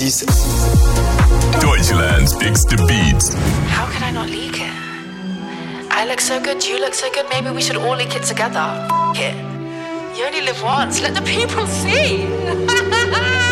6. Deutschland's biggest beats. How can I not leak it? I look so good, you look so good, maybe we should all leak it together. F it. You only live once, let the people see.